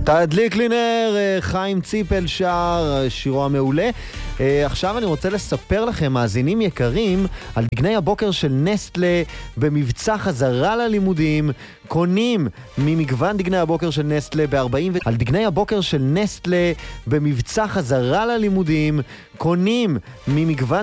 תדליק לי נר, חיים ציפל שר, שירו המעולה. עכשיו אני רוצה לספר לכם, מאזינים יקרים, על דגני הבוקר של נסטלה במבצע חזרה ללימודים. קונים ממגוון דגני הבוקר של נסטלה על דגני הבוקר של נסטלה במבצע חזרה ללימודים. קונים ממגוון